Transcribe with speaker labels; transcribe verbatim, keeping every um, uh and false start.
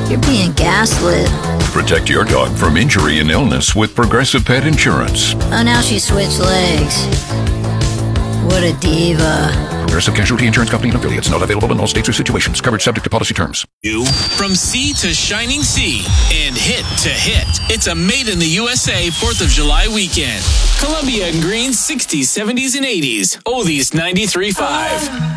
Speaker 1: You're being gaslit.
Speaker 2: Protect your dog from injury and illness with Progressive Pet Insurance.
Speaker 1: Oh, now she switched legs. What a diva.
Speaker 2: Progressive Casualty Insurance Company and affiliates. Not available in all states or situations. Coverage subject to policy terms.
Speaker 3: You from sea to shining sea and hit to hit. It's a Made in the U S A fourth of July weekend. Columbia and Green sixties, seventies, and eighties. Oldies ninety-three point five.